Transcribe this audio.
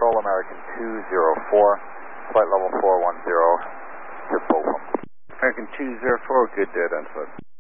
Control, American 204, flight level 410 to Bochum. American 204, good to identify.